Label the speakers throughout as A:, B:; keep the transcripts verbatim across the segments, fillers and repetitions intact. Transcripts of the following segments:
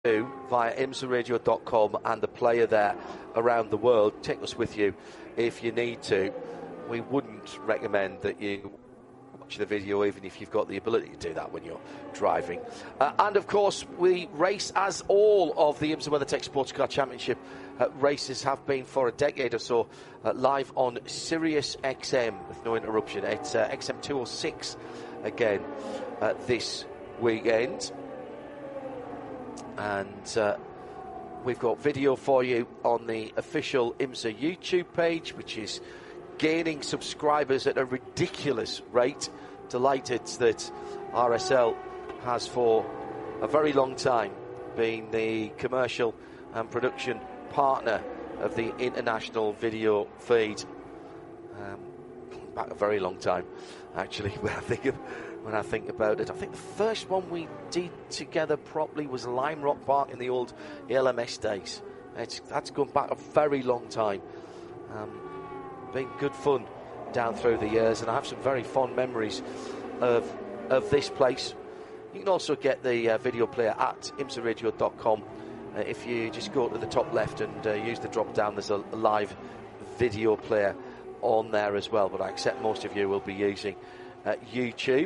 A: via imsa radio dot com and the player there around the world. Take us with you if you need to. We wouldn't recommend that you watch the video even if you've got the ability to do that when you're driving. Uh, and of course we race, as all of the IMSA WeatherTech Sports Car Championship uh, races have been for a decade or so, uh, live on Sirius X M with no interruption. It's uh, X M two oh six again uh, this weekend. And uh, we've got video for you on the official IMSA YouTube page, which is gaining subscribers at a ridiculous rate. Delighted that R S L has for a very long time been the commercial and production partner of the international video feed. Um, back a very long time, actually, when I think of When I think about it, I think the first one we did together properly was Lime Rock Park in the old L M S days. It's, that's gone back a very long time. Um, been good fun down through the years, and I have some very fond memories of of this place. You can also get the uh, video player at imsa radio dot com. Uh, if you just go to the top left and uh, use the drop down, there's a, a live video player on there as well. But I accept most of you will be using uh, YouTube.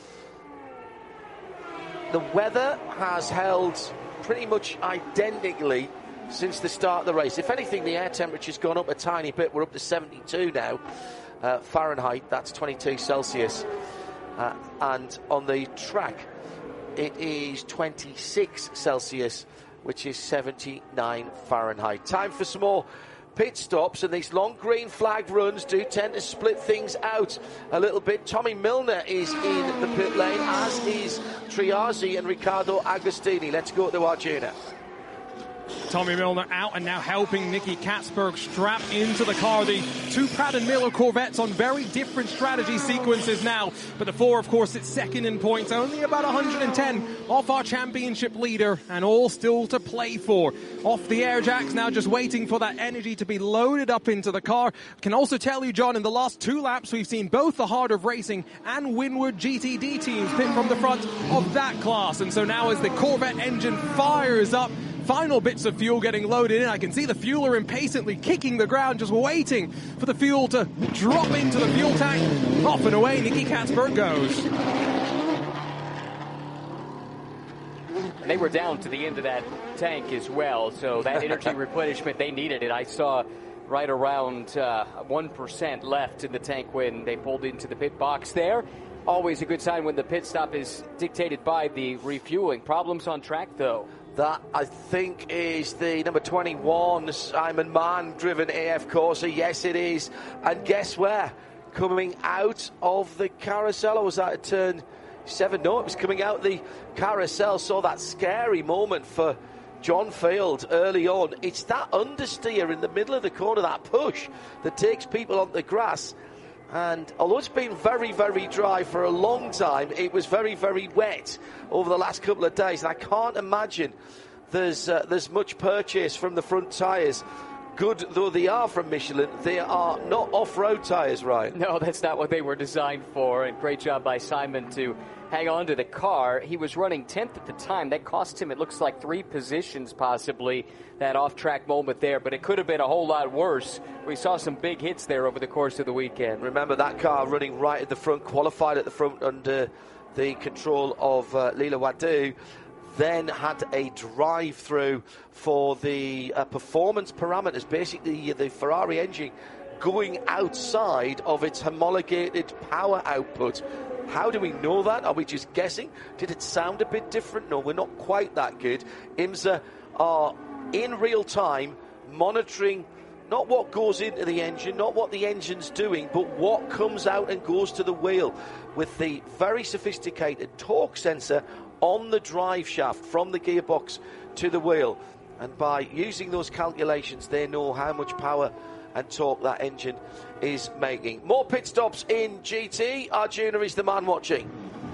A: The weather has held pretty much identically since the start of the race. If anything, the air temperature's gone up a tiny bit. We're up to seventy-two now, uh, Fahrenheit. That's twenty-two Celsius. Uh, and on the track, it is twenty-six Celsius, which is seventy-nine Fahrenheit. Time for some more pit stops, and these long green flag runs do tend to split things out a little bit. Tommy Milner is in the pit lane, as is Triazzi and Riccardo Agostini. Let's go to Arjuna.
B: Tommy Milner out and now helping Nicky Catsburg strap into the car. The two Pratt and Miller Corvettes on very different strategy sequences now. But the four, of course, it's second in points, only about one hundred ten off our championship leader, and all still to play for. Off the air jacks now, just waiting for that energy to be loaded up into the car. Can also tell you, John, in the last two laps, we've seen both the Heart of Racing and Windward G T D teams pit from the front of that class. And so now as the Corvette engine fires up, final bits of fuel getting loaded in. I can see the fueler impatiently kicking the ground, just waiting for the fuel to drop into the fuel tank. Off and away Nicky Catsburg goes.
C: And they were down to the end of that tank as well, so that energy replenishment, they needed it. I saw right around uh, one percent left in the tank when they pulled into the pit box there. Always a good sign when the pit stop is dictated by the refueling. Problems on track, though.
A: That, I think, is the number twenty-one Simon Mann driven A F Corsa. Yes, it is. And guess where? Coming out of the carousel. Or was that a turn seven? No, it was coming out the carousel. Saw that scary moment for John Field early on. It's that understeer in the middle of the corner, that push that takes people on the grass. And although it's been very, very dry for a long time, it was very, very wet over the last couple of days. And I can't imagine there's uh, there's much purchase from the front tyres. Good though they are from Michelin, they are not off-road tyres, Ryan.
C: No, that's not what they were designed for. And great job by Simon to hang on to the car. He was running tenth at the time. That cost him, it looks like, three positions possibly, that off-track moment there. But it could have been a whole lot worse. We saw some big hits there over the course of the weekend.
A: Remember that car running right at the front, qualified at the front under the control of uh, Lila Wadu. Then had a drive-through for the uh, performance parameters, basically the Ferrari engine going outside of its homologated power output. How do we know that? Are we just guessing? Did it sound a bit different? No, we're not quite that good. IMSA are in real time monitoring not what goes into the engine, not what the engine's doing, but what comes out and goes to the wheel with the very sophisticated torque sensor on the drive shaft from the gearbox to the wheel. And by using those calculations, they know how much power and torque that engine is making. More pit stops in G T. Arjuna is the man watching.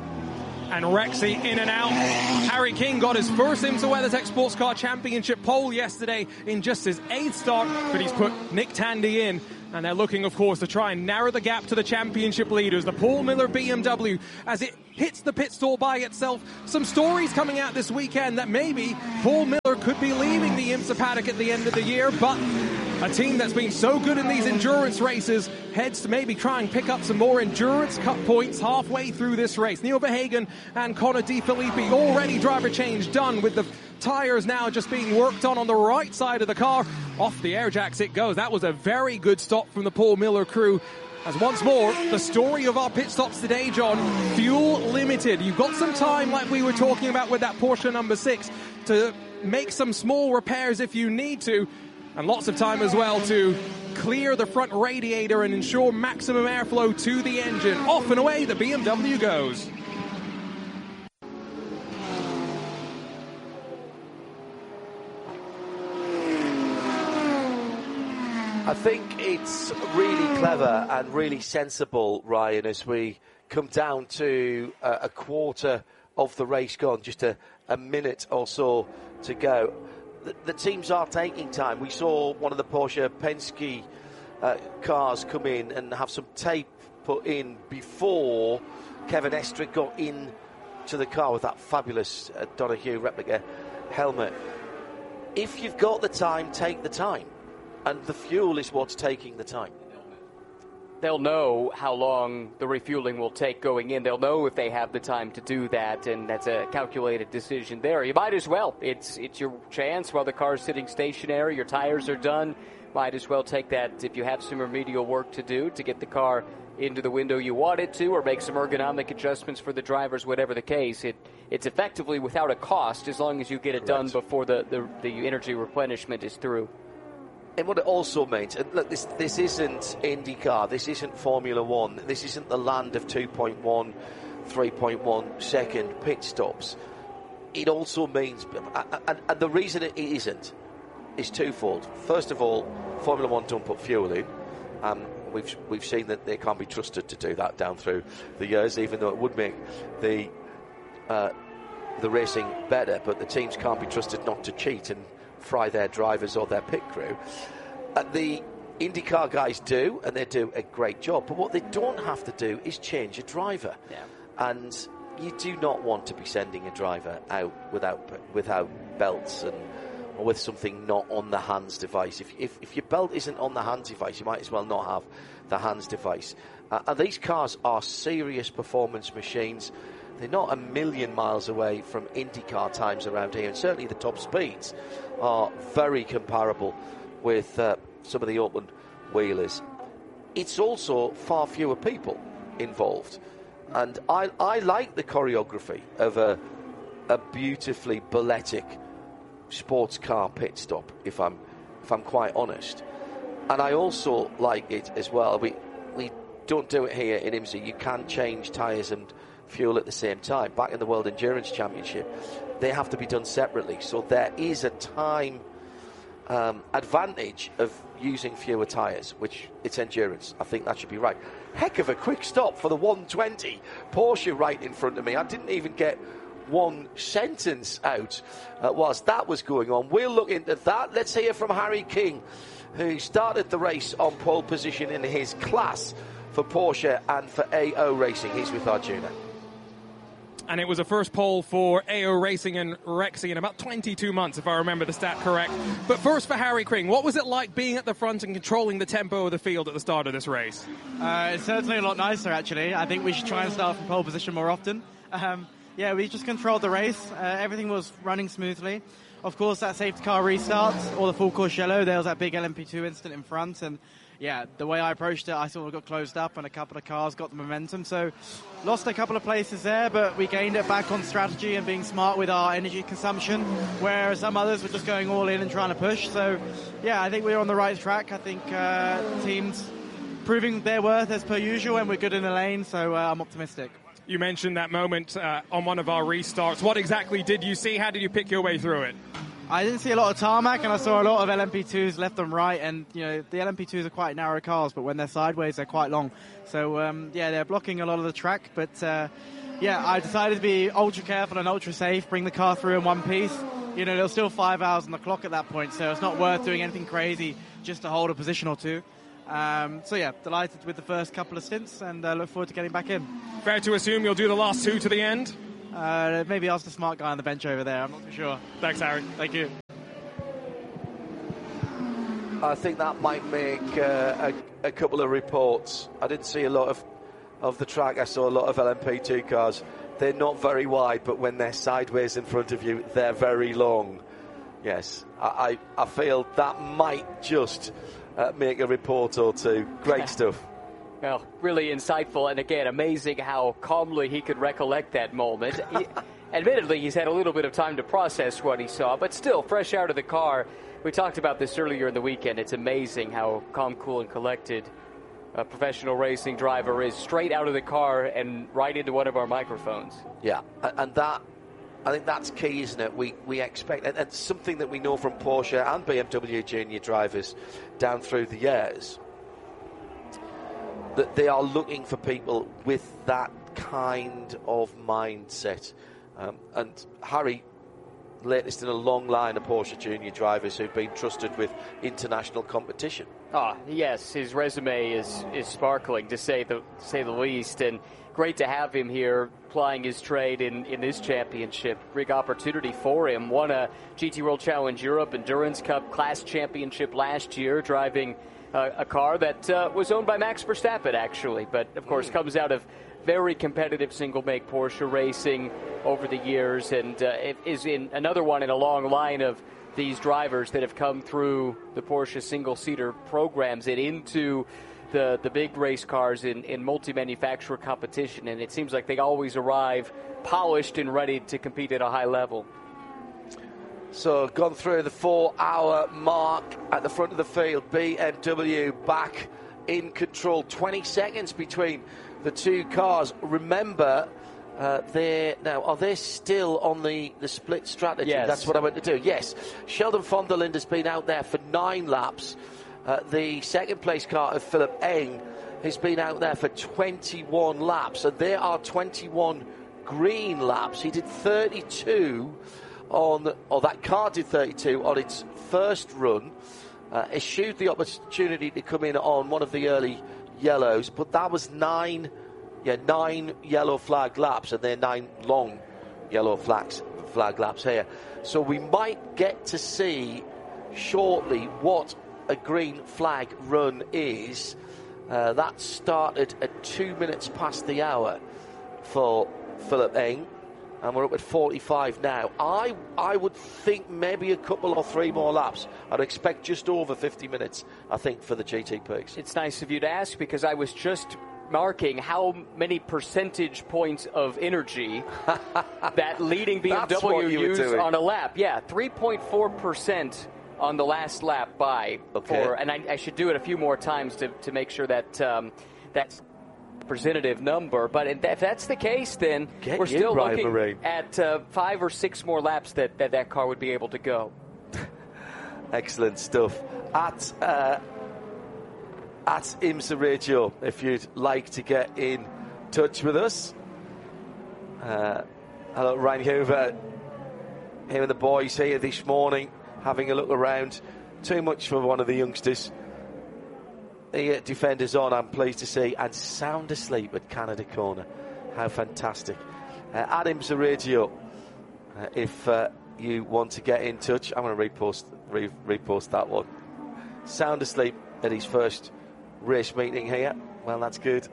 B: And Rexy in and out. Harry King got his first IMSA WeatherTech Sports Car Championship pole yesterday in just his eighth start, but he's put Nick Tandy in. And they're looking, of course, to try and narrow the gap to the championship leaders. The Paul Miller B M W, as it hits the pit stall by itself. Some stories coming out this weekend that maybe Paul Miller could be leaving the IMSA paddock at the end of the year, but a team that's been so good in these endurance races heads to maybe try and pick up some more Endurance Cup points halfway through this race. Neil Verhagen and Connor De Filippi already driver change done, with the tyres now just being worked on on the right side of the car. Off the air jacks it goes. That was a very good stop from the Paul Miller crew. As once more, the story of our pit stops today, John, fuel limited. You've got some time, like we were talking about with that Porsche number six, to make some small repairs if you need to. And lots of time as well to clear the front radiator and ensure maximum airflow to the engine. Off and away the B M W goes.
A: I think it's really clever and really sensible, Ryan, as we come down to a, a quarter of the race gone, just a, a minute or so to go. The, the teams are taking time. We saw one of the Porsche Penske uh, cars come in and have some tape put in before Kevin Estre got in to the car with that fabulous uh, Donahue replica helmet. If you've got the time, take the time. And the fuel is what's taking the time.
C: They'll know how long the refueling will take going in. They'll know if they have the time to do that, and that's a calculated decision there. You might as well. It's it's your chance while the car's sitting stationary, your tires are done. Might as well take that if you have some remedial work to do to get the car into the window you want it to, or make some ergonomic adjustments for the drivers, whatever the case. It It's effectively without a cost as long as you get it Correct. done before the, the, the energy replenishment is through.
A: And what it also means, and look, this this isn't IndyCar, this isn't Formula One, this isn't the land of two point one, three point one second pit stops. It also means, and, and the reason it isn't is twofold. First of all, Formula One don't put fuel in. Um, we've we've seen that they can't be trusted to do that down through the years, even though it would make the uh, the racing better. But the teams can't be trusted not to cheat and fry their drivers or their pit crew. Uh, the IndyCar guys do, and they do a great job. But what they don't have to do is change a driver.
C: Yeah.
A: And you do not want to be sending a driver out without without belts and or with something not on the hands device. If if, if your belt isn't on the hands device, you might as well not have the hands device. Uh, and these cars are serious performance machines. They're not a million miles away from IndyCar times around here, and certainly the top speeds are very comparable with uh, some of the open wheelers. It's also far fewer people involved, and I, I like the choreography of a, a beautifully balletic sports car pit stop, if I'm if I'm quite honest. And I also like it as well. We we don't do it here in IMSA. You can change tyres and fuel at the same time. Back in the World Endurance Championship, they have to be done separately. So there is a time um, advantage of using fewer tyres, which it's endurance. I think that should be right. Heck of a quick stop for the one twenty Porsche right in front of me. I didn't even get one sentence out uh, whilst that was going on. We'll look into that. Let's hear from Harry King, who started the race on pole position in his class for Porsche and for A O Racing. He's with Arjuna.
B: And it was a first pole for A O Racing and Rexy in about twenty-two months, if I remember the stat correct. But first for Harry King, what was it like being at the front and controlling the tempo of the field at the start of this race?
D: Uh, it's certainly a lot nicer, actually. I think we should try and start from pole position more often. Um, yeah, we just controlled the race. Uh, everything was running smoothly. Of course, that safety car restarts, or the full course yellow, there was that big L M P two incident in front, and yeah, the way I approached it, I sort of got closed up and a couple of cars got the momentum. So lost a couple of places there, but we gained it back on strategy and being smart with our energy consumption, whereas some others were just going all in and trying to push. So yeah, I think we're on the right track. I think uh, teams proving their worth as per usual, and we're good in the lane, so uh, I'm optimistic.
B: You mentioned that moment uh, on one of our restarts. What exactly did you see? How did you pick your way through it?
D: I didn't see a lot of tarmac, and I saw a lot of L M P twos left and right, and you know the L M P twos are quite narrow cars, but when they're sideways they're quite long. So um, yeah, they're blocking a lot of the track, but uh, yeah, I decided to be ultra careful and ultra safe, bring the car through in one piece. You know, there was still five hours on the clock at that point, so it's not worth doing anything crazy just to hold a position or two. Um, so yeah, delighted with the first couple of stints, and uh, look forward to getting back in.
B: Fair to assume you'll do the last two to the end?
D: Uh, maybe ask the smart guy on the bench over there. I'm not too sure.
B: Thanks, Harry.
D: Thank you.
A: I think that might make uh, a, a couple of reports. I didn't see a lot of, of the track. I saw a lot of L M P two cars. They're not very wide, but when they're sideways in front of you, they're very long. Yes, I, I, I feel that might just uh, make a report or two. Great stuff.
C: Well, really insightful, and again, amazing how calmly he could recollect that moment. He, admittedly, he's had a little bit of time to process what he saw, but still, fresh out of the car. We talked about this earlier in the weekend. It's amazing how calm, cool, and collected a professional racing driver is straight out of the car and right into one of our microphones.
A: Yeah, and that, I think that's key, isn't it? We we expect, and it's something that we know from Porsche and B M W junior drivers down through the years, that they are looking for people with that kind of mindset. Um, and Harry, latest in a long line of Porsche junior drivers who've been trusted with international competition.
C: Ah, yes, his resume is, is sparkling, to say the to say the least, and great to have him here plying his trade in, in this championship. Big opportunity for him. Won a G T World Challenge Europe Endurance Cup Class Championship last year, driving uh, a car that uh, was owned by Max Verstappen, actually, but of course mm. comes out of very competitive single-make Porsche racing over the years, and uh, it is in another one in a long line of these drivers that have come through the Porsche single-seater programs and into the, the big race cars in, in multi-manufacturer competition, and it seems like they always arrive polished and ready to compete at a high level.
A: So, gone through the four-hour mark at the front of the field. B M W back in control. twenty seconds between the two cars. Remember, uh, they're now are they still on the, the split strategy?
C: Yes.
A: That's what I went to do. Yes, Sheldon von der Linde has been out there for nine laps. Uh, the second place car of Philip Eng has been out there for twenty-one laps, and there are twenty-one green laps. He did thirty-two on, or that car did thirty-two on its first run. Uh, eschewed the opportunity to come in on one of the early yellows, but that was nine, yeah, nine yellow flag laps, and they're nine long yellow flags, flag laps here. So we might get to see shortly what a green flag run is. Uh, that started at two minutes past the hour for Philip Eng, and we're up at forty-five now. I I would think maybe a couple or three more laps. I'd expect just over fifty minutes, I think, for the G T Pigs.
C: It's nice of you to ask, because I was just marking how many percentage points of energy that leading B M W used on a lap. Yeah, three point four percent on the last lap by.
A: Okay.
C: For, and I, I should do it a few more times to, to make sure that um, that's representative number, but if that's the case, then
A: Get
C: we're still looking
A: Bahrain.
C: at uh, five or six more laps that, that that car would be able to go.
A: Excellent stuff. At uh, at IMSA Radio, if you'd like to get in touch with us. Uh, hello, Ryan Hoover. Him and the boys here this morning, having a look around. Too much for one of the youngsters. The uh, defenders on, I'm pleased to see, and sound asleep at Canada Corner. How fantastic. Uh, at IMSA Radio, uh, if uh, you want to get in touch, I'm going to repost, re- repost that one. Sound asleep at his first race meeting here. Well, that's good.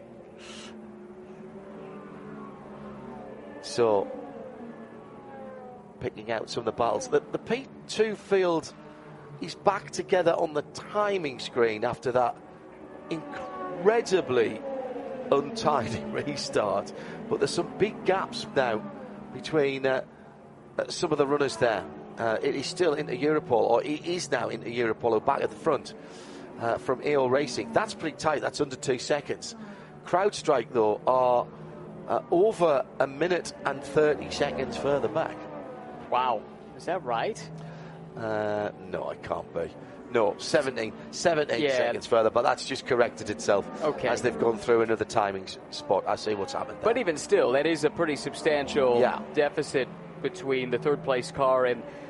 A: So, picking out some of the battles. The, the P two field is back together on the timing screen after that incredibly untidy restart, but there's some big gaps now between uh, some of the runners there. Uh, it is still into Europol, or it is now into Europol, back at the front uh, from E O Racing. That's pretty tight. That's under two seconds. CrowdStrike, though, are uh, over a minute and thirty seconds further back.
C: Wow, is that right?
A: Uh, no, it can't be. No, seventeen, seventeen
C: yeah.
A: seconds further, but that's just corrected itself
C: okay.
A: as they've gone through another timing spot. I see what's happened there.
C: But even still, that is a pretty substantial
A: yeah.
C: deficit between the third place car and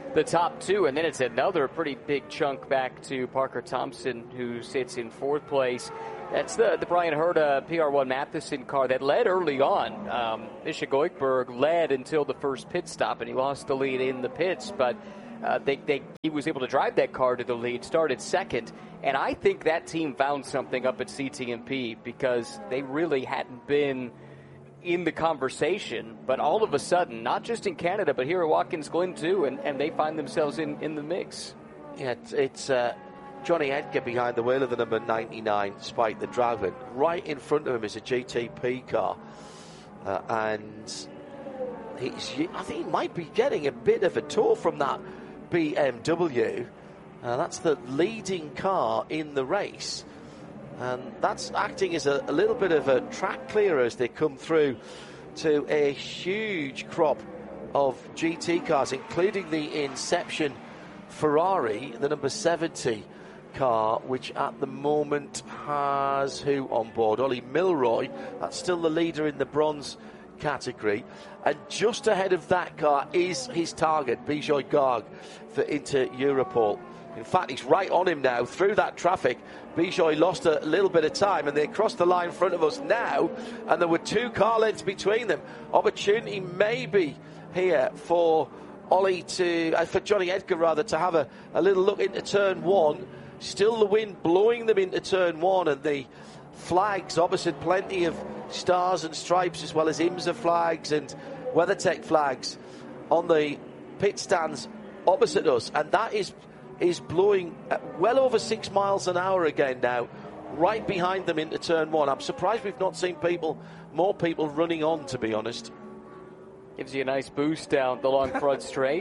C: the top two, and then it's another pretty big chunk back to Parker Thompson, who sits in fourth place. That's the, the Brian Herta P R one Matheson car that led early on. Um, Misha Goikberg led until the first pit stop, and he lost the lead in the pits, but uh, they, they, he was able to drive that car to the lead, started second, and I think that team found something up at C T M P because they really hadn't been in the conversation, but all of a sudden, not just in Canada, but here at Watkins Glen too, and, and they find themselves in, in the mix.
A: Yeah, it's, it's uh, Johnny Edgar behind the wheel of the number ninety-nine, Spike the Dragon. Right in front of him is a G T P car, uh, and he's, I think he might be getting a bit of a tour from that B M W. Uh, that's the leading car in the race. And that's acting as a, a little bit of a track clearer as they come through to a huge crop of G T cars, including the Inception Ferrari, the number seventy car, which at the moment has who on board? Ollie Milroy. That's still the leader in the bronze category. And just ahead of that car is his target, Bijoy Garg, for Inter Europol. In fact, he's right on him now through that traffic. Bijoy lost a little bit of time and they crossed the line in front of us now, and there were two car lengths between them. Opportunity maybe here for Ollie to, uh, for Johnny Edgar rather, to have a, a little look into turn one. Still the wind blowing them into turn one, and the flags opposite, plenty of stars and stripes as well as IMSA flags and WeatherTech flags on the pit stands opposite us, and that is is blowing well over six miles an hour again now, right behind them into turn one. I'm surprised we've not seen people, more people running on, to be honest.
C: Gives you a nice boost down the long front straight.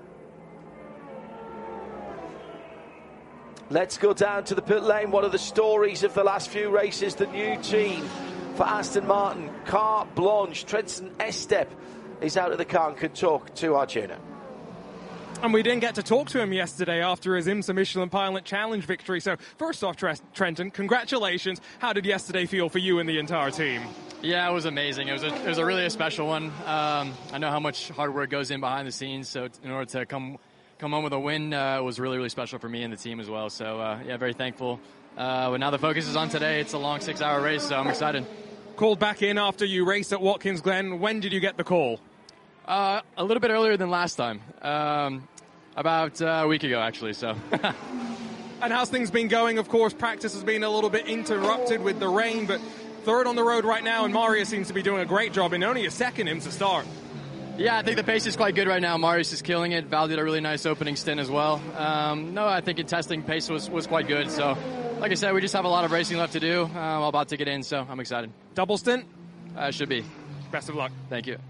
A: Let's go down to the pit lane. One of the stories of the last few races, the new team for Aston Martin, Carte Blanche. Trenton Estep is out of the car and can talk to Arjuna.
B: And we didn't get to talk to him yesterday after his IMSA Michelin Pilot Challenge victory. So first off, Trenton, congratulations. How did yesterday feel for you and the entire team?
E: Yeah, it was amazing. It was a, it was a really a special one. Um, I know how much hard work goes in behind the scenes. So in order to come come home with a win uh, was really, really special for me and the team as well. So uh, yeah, very thankful. Uh, but now the focus is on today. It's a long six-hour race, so I'm excited.
B: Called back in after you raced at Watkins Glen. When did you get the call?
E: Uh, a little bit earlier than last time. Um, about uh, a week ago, actually, so.
B: And how's things been going? Of course, practice has been a little bit interrupted with the rain, but third on the road right now, and Marius seems to be doing a great job in only a second IMSA start.
E: Yeah, I think the pace is quite good right now. Marius is killing it. Val did a really nice opening stint as well. Um, no, I think in testing, pace was, was quite good. So, like I said, we just have a lot of racing left to do. Uh, I'm about to get in, so I'm excited.
B: Double stint?
E: Uh, should be.
B: Best of luck.
E: Thank you.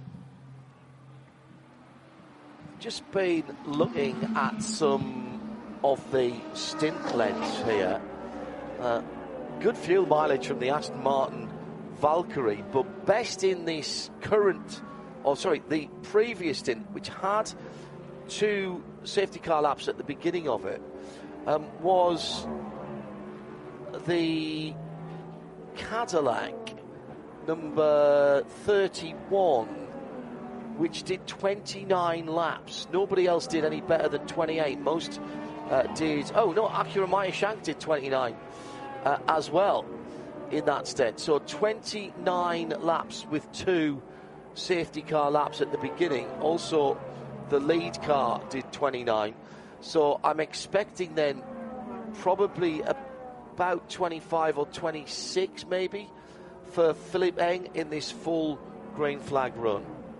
A: Just been looking at some of the stint lengths here. Uh, good fuel mileage from the Aston Martin Valkyrie, but best in this current, or sorry, the previous stint, which had two safety car laps at the beginning of it, um, was the Cadillac number thirty-one, which did twenty-nine laps. Nobody else did any better than twenty-eight. Most uh, did, oh no, Acura Meyer Shank did twenty-nine uh, as well in that stint. So twenty-nine laps with two safety car laps at the beginning. Also, the lead car did twenty-nine. So I'm expecting then probably about twenty-five or twenty-six maybe for Philipp Eng in this full green flag run.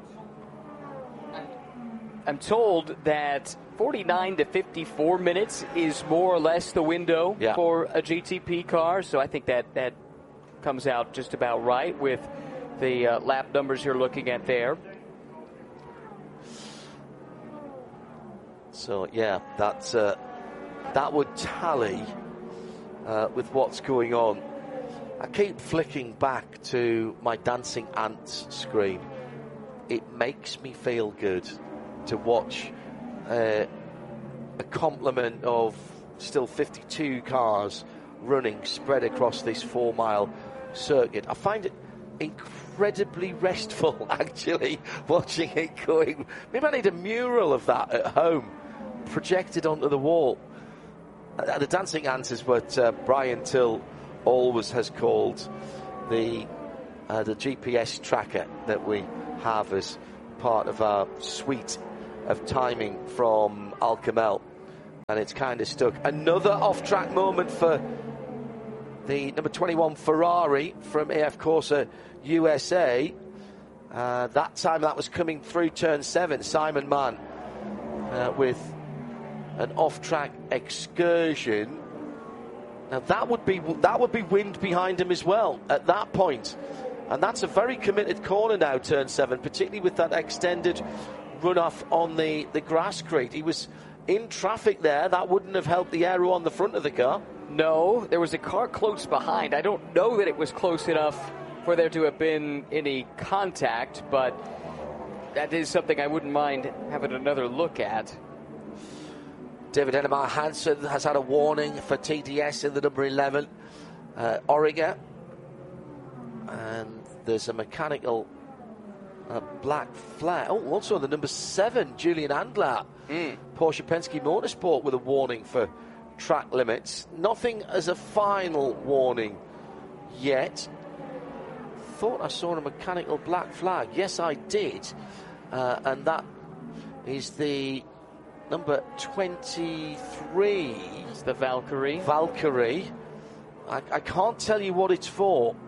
C: I'm told that forty-nine to fifty-four minutes is more or less the window yeah. for a G T P car. So I think that that comes out just about right with the uh, lap numbers you're looking at there.
A: So yeah, that's uh, that would tally uh, with what's going on. I keep flicking back to my Dancing Ants screen. It makes me feel good to watch uh, a complement of still fifty-two cars running spread across this four-mile circuit. I find it incredibly restful, actually, watching it going. Maybe I need a mural of that at home projected onto the wall. Uh, the dancing ant is what uh, Brian Till always has called the uh, the G P S tracker that we have as part of our suite of timing from Al-Kamel, and it's kind of stuck. Another off-track moment for the number twenty-one Ferrari from A F Corsa U S A. Uh, that time that was coming through turn seven. Simon Mann uh, with an off-track excursion. Now that would be that would be wind behind him as well at that point, and that's a very committed corner now, turn seven, particularly with that extended runoff on the the grasscrete. He was in traffic there. That wouldn't have helped the aero on the front of the car.
C: No, there was a car close behind. I don't know that it was close enough for there to have been any contact, but that is something I wouldn't mind having another look at.
A: David Ennemar Hansen has had a warning for T D S in the number eleven, uh, Origa. And there's a mechanical uh, black flag. Oh, also the number seven, Julian Andlaert, mm. Porsche Penske Motorsport, with a warning for track limits. Nothing as a final warning yet. Thought I saw a mechanical black flag. Yes, I did. Uh, and that is the number twenty-three.
C: It's the Valkyrie.
A: Valkyrie. I, I can't tell you what it's for.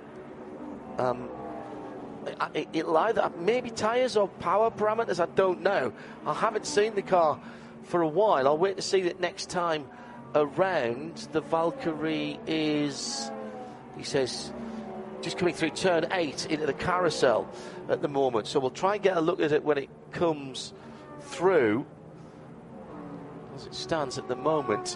A: Um, it, it'll either maybe tyres or power parameters. I don't know. I haven't seen the car for a while. I'll wait to see that next time around. The Valkyrie is, he says, just coming through turn eight into the carousel at the moment. So we'll try and get a look at it when it comes through. As it stands at the moment,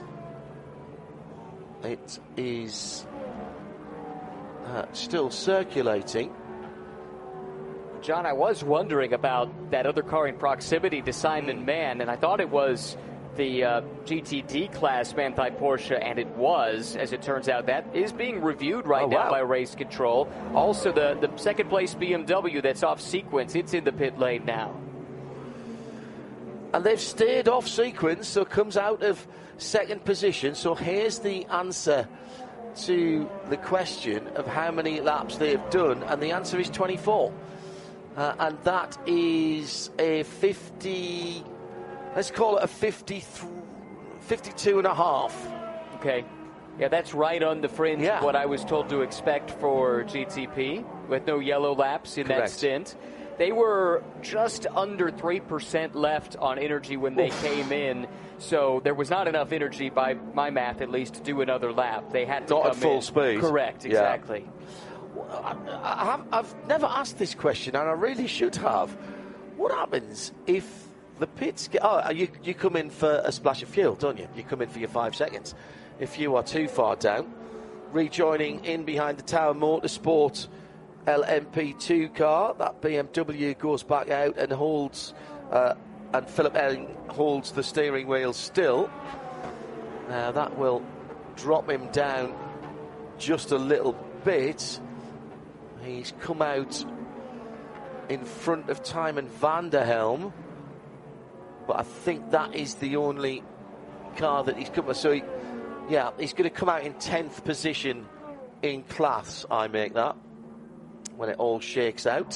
A: it is uh, still circulating.
C: John, I was wondering about that other car in proximity to Simon Mann, and I thought it was the uh, G T D class Manthey Porsche, and it was, as it turns out. That is being reviewed right oh, now wow. by race control. Also, the, the second place B M W that's off sequence, it's in the pit lane now.
A: And they've stayed off sequence, so comes out of second position. So here's the answer to the question of how many laps they've done, and the answer is twenty-four. Uh, and that is a fifty, let's call it a fifty-three, fifty-two and a half.
C: Okay. Yeah, that's right on the fringe
A: yeah.
C: of what I was told to expect for G T P, with no yellow laps in
A: Correct.
C: that stint. They were just under three percent left on energy when they Oof. came in, so there was not enough energy, by my math at least, to do another lap. They had to
A: not
C: come
A: at full
C: in.
A: speed.
C: Correct, exactly.
A: Yeah. I, I, I've never asked this question, and I really should have. What happens if the pits get... Oh, you, you come in for a splash of fuel, don't you? You come in for your five seconds. If you are too far down, rejoining in behind the Tower Motorsport L M P two car, that B M W goes back out and holds, uh, and Philip Elling holds the steering wheel still. Now that will drop him down just a little bit. He's come out in front of Tijmen van der Helm, but I think that is the only car that he's come with. So, he, yeah, he's going to come out in tenth position in class, I make that, when it all shakes out.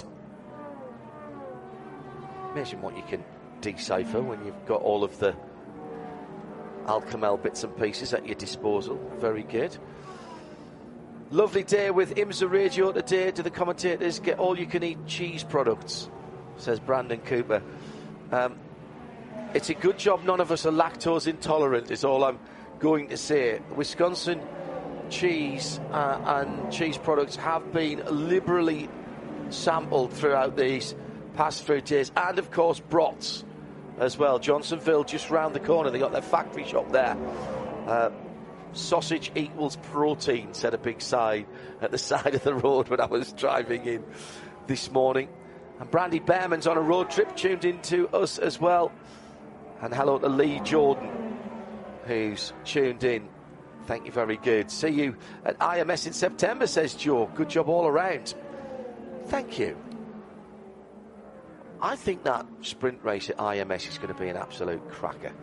A: Imagine what you can decipher when you've got all of the Al-Kamel bits and pieces at your disposal. Very good. Lovely day with IMSA Radio today. Do the commentators get all-you-can-eat cheese products, says Brandon Cooper. Um, it's a good job none of us are lactose intolerant, is all I'm going to say. Wisconsin cheese uh, and cheese products have been liberally sampled throughout these past few days, and of course brats as well. Johnsonville just round the corner, they got their factory shop there. Uh, sausage equals protein, said a big sign at the side of the road when I was driving in this morning. And Brandy Behrman's on a road trip, tuned into us as well. And hello to Lee Jordan, who's tuned in. Thank you, very good. See you at I M S in September, says Joe. Good job all around. Thank you. I think that sprint race at I M S is going to be an absolute cracker.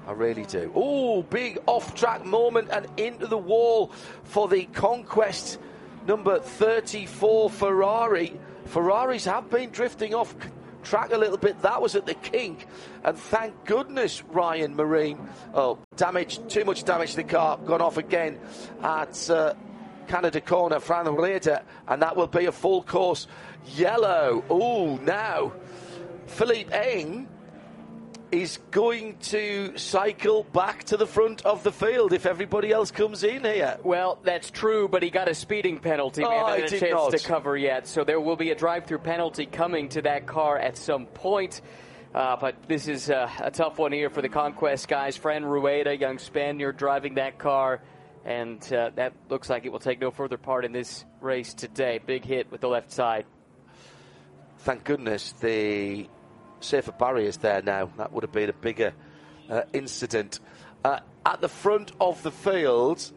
A: I really do. Oh, big off-track moment and into the wall for the Conquest number thirty-four Ferrari. Ferraris have been drifting off track a little bit. That was at the kink, and thank goodness Ryan Marine, oh, damage, too much damage to the car, gone off again at uh, Canada Corner, Fran Reda, and that will be a full course yellow. Oh, now Philippe Eng is going to cycle back to the front of the field if everybody else comes in here.
C: Well, that's true, but he got a speeding penalty. We
A: Oh,
C: haven't
A: I
C: had a
A: did
C: chance
A: not.
C: to cover yet, so there will be a drive-through penalty coming to that car at some point. Uh, but this is uh, a tough one here for the Conquest guys. Fran Rueda, young Spaniard, driving that car, and uh, that looks like it will take no further part in this race today. Big hit with the left side.
A: Thank goodness the safer barriers there now. That would have been a bigger uh, incident. Uh, at the front of the field,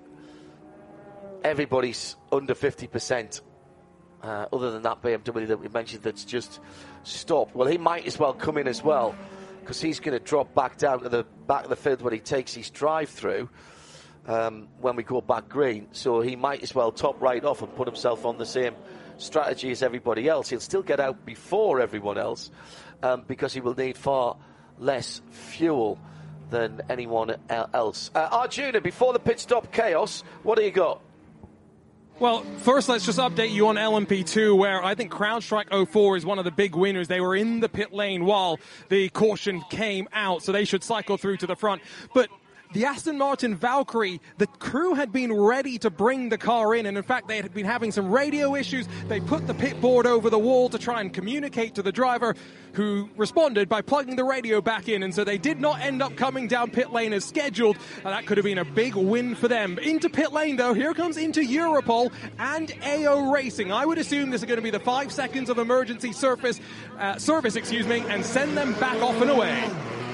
A: everybody's under fifty percent. Uh, other than that B M W that we mentioned that's just stopped. Well, he might as well come in as well, because he's going to drop back down to the back of the field when he takes his drive-through um, when we go back green. So he might as well top right off and put himself on the same strategy as everybody else. He'll still get out before everyone else, um, because he will need far less fuel than anyone else. Uh, Arjuna, before the pit stop chaos, what do you got?
B: Well, first let's just update you on L M P two, where I think CrowdStrike oh four is one of the big winners. They were in the pit lane while the caution came out, so they should cycle through to the front. But the Aston Martin Valkyrie, the crew had been ready to bring the car in, and in fact they had been having some radio issues. They put the pit board over the wall to try and communicate to the driver, who responded by plugging the radio back in, and so they did not end up coming down pit lane as scheduled, and that could have been a big win for them. Into pit lane though, here comes into Europol and A O Racing. I would assume this is going to be the five seconds of emergency surface, uh, service, excuse me, and send them back off and away.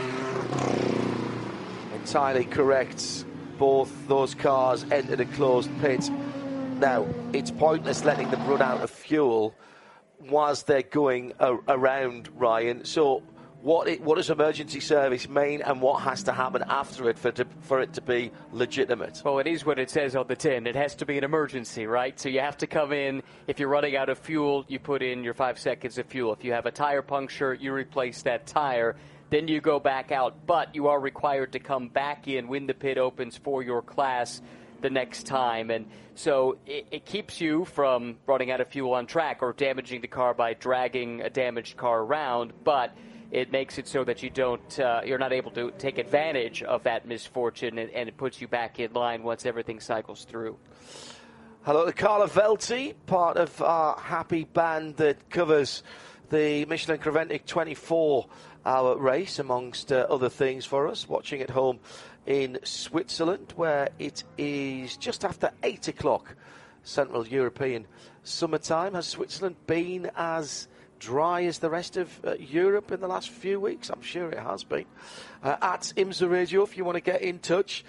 A: Entirely correct. Both those cars entered a closed pit. Now, it's pointless letting them run out of fuel whilst they're going a- around, Ryan. So what it, what does emergency service mean, and what has to happen after it for, to, for it to be legitimate?
C: Well, it is what it says on the tin. It has to be an emergency, right? So you have to come in. If you're running out of fuel, you put in your five seconds of fuel. If you have a tire puncture, you replace that tire. Then you go back out, but you are required to come back in when the pit opens for your class the next time. And so it, it keeps you from running out of fuel on track or damaging the car by dragging a damaged car around, but it makes it so that you don't, uh, you're not able to take advantage of that misfortune, and, and it puts you back in line once everything cycles through.
A: Hello to Carla Velti, part of our happy band that covers the Michelin Creventic twenty-four hour race, amongst uh, other things for us, watching at home in Switzerland, where it is just after eight o'clock Central European summertime. Has Switzerland been as dry as the rest of uh, Europe in the last few weeks? I'm sure it has been. Uh, at IMSA Radio, if you want to get in touch.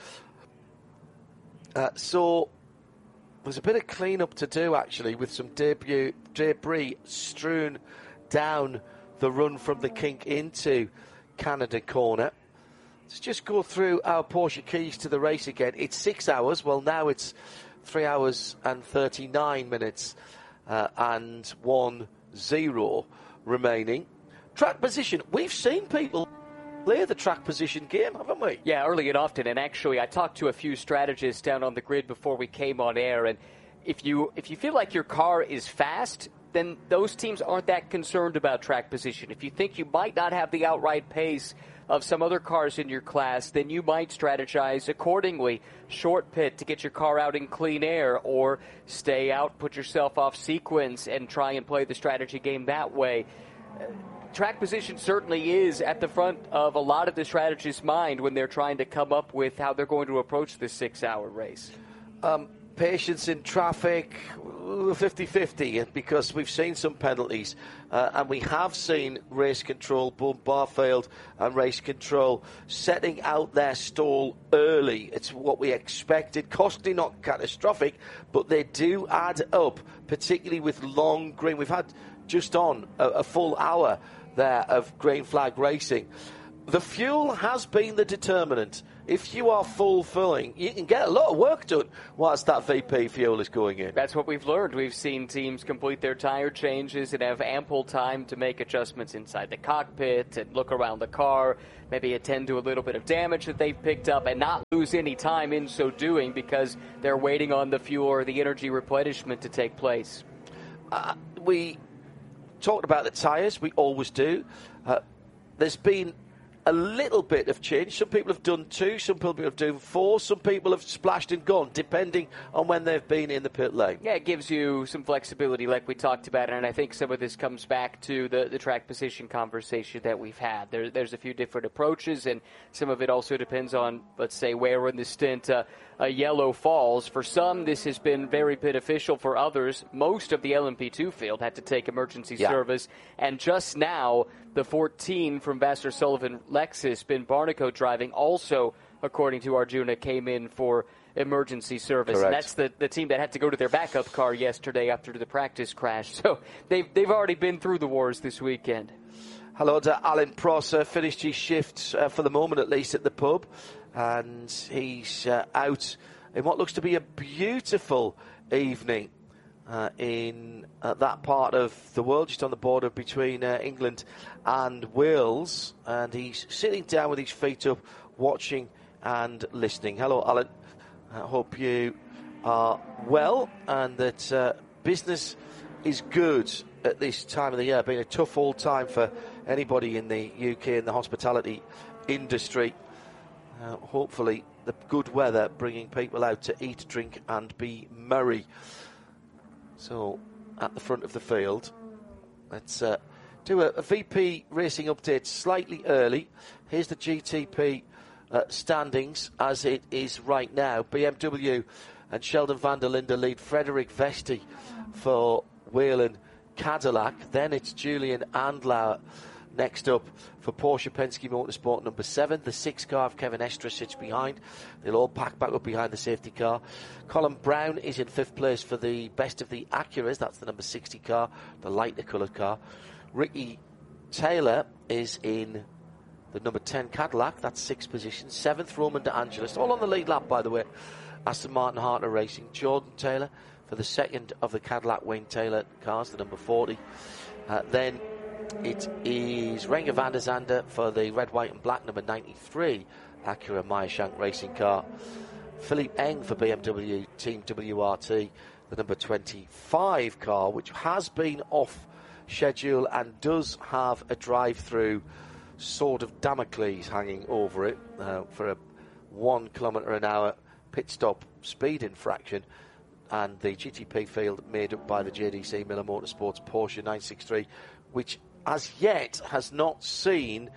A: Uh, so there's a bit of clean-up to do, actually, with some debut, debris strewn down the run from the kink into Canada Corner. Let's just go through our Porsche keys to the race again. It's six hours. Well, now it's three hours and thirty-nine minutes uh, and one zero remaining. Track position. We've seen people play the track position game, haven't we?
C: Yeah, early and often. And actually, I talked to a few strategists down on the grid before we came on air. And if you if you feel like your car is fast, then those teams aren't that concerned about track position. If you think you might not have the outright pace of some other cars in your class, then you might strategize accordingly. Short pit to get your car out in clean air, or stay out, put yourself off sequence, and try and play the strategy game that way. Track position certainly is at the front of a lot of the strategists' mind when they're trying to come up with how they're going to approach this six-hour race.
A: Um, patience in traffic, fifty-fifty, because we've seen some penalties, uh, and we have seen race control, Bob Barfield and race control setting out their stall early. It's what we expected, costly, not catastrophic, but they do add up, particularly with long green. We've had just on a, a full hour there of green flag racing. the fuel has been the determinant. If you are full-filling, you can get a lot of work done whilst that V P fuel is going in.
C: That's what we've learned. We've seen teams complete their tire changes and have ample time to make adjustments inside the cockpit and look around the car, maybe attend to a little bit of damage that they've picked up and not lose any time in so doing because they're waiting on the fuel or the energy replenishment to take place.
A: Uh, we talked about the tyres. We always do. Uh, there's been a little bit of change. Some people have done two, some people have done four, some people have splashed and gone, depending on when they've been in the pit lane.
C: Yeah, it gives you some flexibility like we talked about, and I think some of this comes back to the, the track position conversation that we've had. There, there's a few different approaches, and some of it also depends on, let's say, where in the stint uh, a yellow falls. For some, this has been very beneficial. For others, most of the L M P two field had to take emergency
A: yeah.
C: service, and just now, the fourteen from Vassar Sullivan Lexus, Ben Barnicoat driving, also, according to Arjuna, came in for emergency service.
A: Correct.
C: And that's the, the team that had to go to their backup car yesterday after the practice crash. So they've, they've already been through the wars this weekend.
A: Hello to Alan Prosser, finished his shift, uh, for the moment at least, at the pub. And he's uh, out in what looks to be a beautiful evening uh, in uh, that part of the world, just on the border between uh, England and Wales. And he's sitting down with his feet up, watching and listening. Hello, Alan. I hope you are well and that uh, business is good at this time of the year. Been a tough old time for anybody in the U K in the hospitality industry. Uh, hopefully the good weather bringing people out to eat, drink and be merry. So at the front of the field, let's uh, do a, a V P Racing update slightly early. Here's the G T P uh, standings as it is right now. B M W and Sheldon van der Linde lead Frederick Vesti for Whelen Cadillac. Then it's Julian Andlauer next up for Porsche Penske Motorsport number seven. The six car of Kevin Estre sits behind. They'll all pack back up behind the safety car. Colin Brown is in fifth place for the best of the Acuras. That's the number sixty car, the lighter coloured car. Ricky Taylor is in the number ten Cadillac. That's sixth position. Seventh, Roman De Angelis. All on the lead lap, by the way. Aston Martin Hartner Racing. Jordan Taylor for the second of the Cadillac Wayne Taylor cars, the number forty. Uh, then it is Renger van der Zande for the red, white and black number ninety-three Acura Meyershank racing car. Philippe Eng for B M W Team W R T, the number twenty-five car, which has been off schedule and does have a drive-through sort of Damocles hanging over it uh, for a one kilometre an hour pit stop speed infraction. And the G T P field made up by the J D C Miller Motorsports Porsche nine sixty-three, which as yet has not seen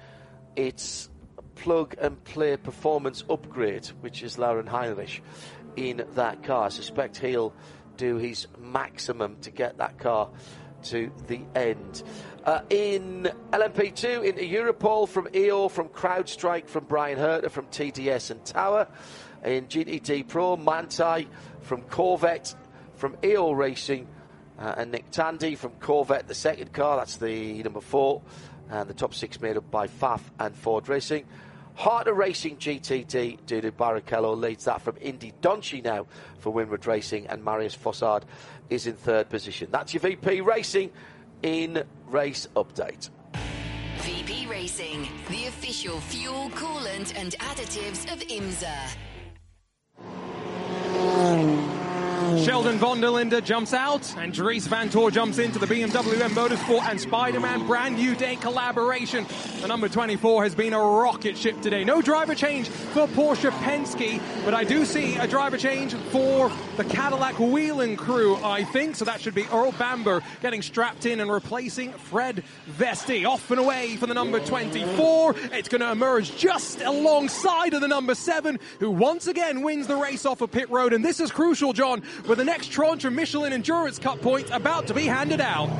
A: its plug and play performance upgrade, which is Lauren Heinrich in that car. I suspect he'll do his maximum to get that car to the end. Uh, in L M P two, into Europol from E O, from CrowdStrike, from Brian Herter, from T D S and Tower. In G T D Pro, Mantai from Corvette, from E O Racing, uh, and Nick Tandy from Corvette, the second car, that's the number four, and the top six made up by F A F and Ford Racing. Harter Racing G T D, Dudu Barrichello leads that from Indy. Donchi now for Winward Racing, and Marius Fossard is in third position. That's your V P Racing in race update.
F: V P Racing, the official fuel, coolant and additives of IMSA.
B: Sheldon van der Linde jumps out, and Dries Van Tor jumps into the B M W M Motorsport and Spider-Man brand new day collaboration. The number twenty-four has been a rocket ship today. No driver change for Porsche Penske, but I do see a driver change for the Cadillac Whelen crew, I think. So that should be Earl Bamber getting strapped in and replacing Fred Vesti. Off and away for the number twenty-four. It's going to emerge just alongside of the number seven, who once again wins the race off of pit road. And this is crucial, John, with the next tranche of Michelin Endurance Cup points about to be handed out.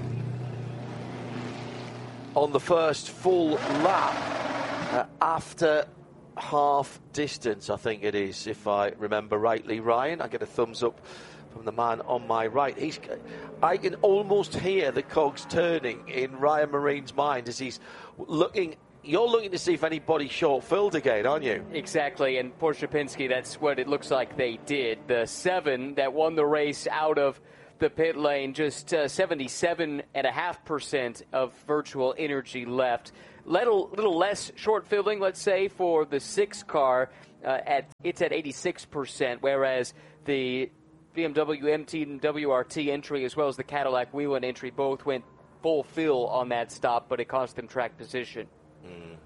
A: On the first full lap, uh, after half distance, I think it is, if I remember rightly, Ryan. I get a thumbs up from the man on my right. He's, I can almost hear the cogs turning in Ryan Marine's mind as he's looking you're looking to see if anybody's short-filled again, aren't you?
C: Exactly, and Porsche Penske, that's what it looks like they did. The seven that won the race out of the pit lane, just uh, seventy-seven point five percent of virtual energy left. Little, little less short-filling, let's say, for the six car. Uh, at It's at eighty-six percent, whereas the B M W M T and W R T entry, as well as the Cadillac Whelen entry, both went full fill on that stop, but it cost them track position.
A: Mm.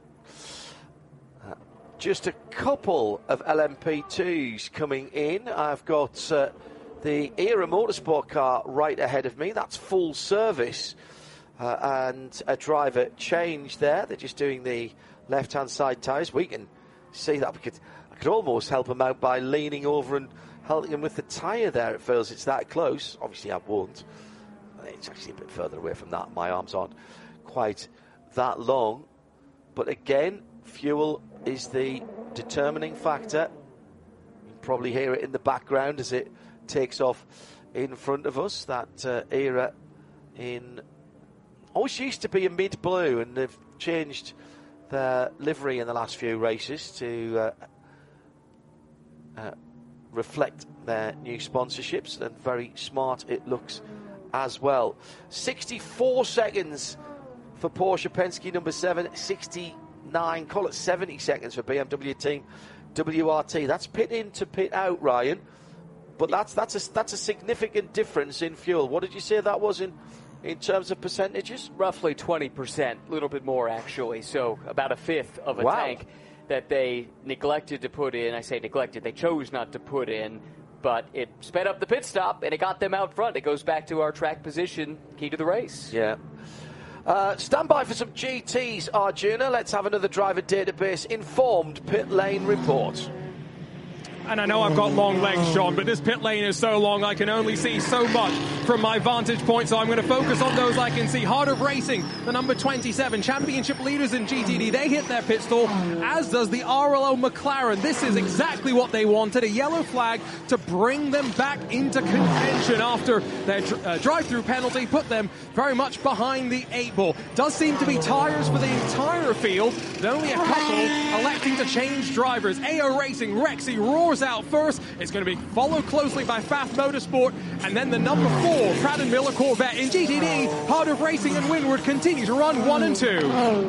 A: Uh, just a couple of L M P twos coming in. I've got uh, the Era Motorsport car right ahead of me. That's full service. Uh, and a driver change there. They're just doing the left-hand side tyres. We can see that. We could, I could almost help him out by leaning over and helping him with the tyre there. It feels it's that close. Obviously, I won't. It's actually a bit further away from that. My arms aren't quite that long. But again, fuel is the determining factor. You can probably hear it in the background as it takes off in front of us. That uh, Era in... always used to be a mid-blue, and they've changed their livery in the last few races to uh, uh, reflect their new sponsorships, and very smart it looks as well. sixty-four seconds for Porsche Penske number seven, sixty-nine, call it seventy seconds for B M W team W R T. That's pit in to pit out, Ryan, but that's that's a, that's a significant difference in fuel. What did you say that was in in terms of percentages?
C: Roughly twenty percent, a little bit more actually, so about a fifth of a
A: wow.
C: tank that they neglected to put in. I say neglected, they chose not to put in, but it sped up the pit stop and it got them out front. It goes back to our track position, key to the race.
A: Yeah. Uh, stand by for some G Ts, Arjuna. Let's have another driver database informed pit lane report.
B: And I know I've got long legs, John, but this pit lane is so long I can only see so much from my vantage point, so I'm going to focus on those I can see. Heart of Racing, the number twenty-seven, championship leaders in G T D. They hit their pit stall, as does the R L O McLaren. This is exactly what they wanted, a yellow flag to bring them back into contention after their uh, drive-through penalty put them very much behind the eight ball. Does seem to be tyres for the entire field, but only a couple electing to change drivers. A O Racing, Rexy roars out first. It's going to be followed closely by F A F Motorsport, and then the number four Pratt and Miller Corvette in G T D. Heart of Racing and Windward continue to run one and two.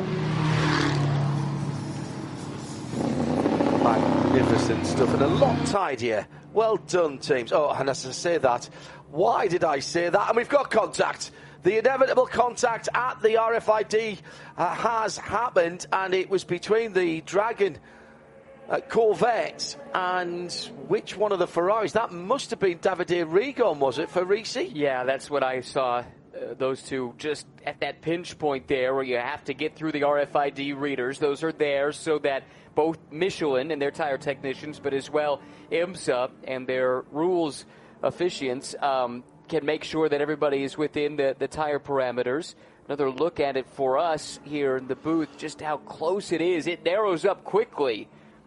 A: Magnificent stuff, and a lot tidier. Well done, teams. Oh, and as I say that, why did I say that? And we've got contact. The inevitable contact at the R F I D uh, has happened, and it was between the Dragon Uh, Corvette and which one of the Ferraris? That must have been Davide Rigon, was it, for Risi?
C: Yeah, that's what I saw. Uh, those two just at that pinch point there where you have to get through the R F I D readers. Those are there so that both Michelin and their tire technicians, but as well IMSA and their rules officiants um, can make sure that everybody is within the, the tire parameters. Another look at it for us here in the booth, just how close it is. It narrows up quickly.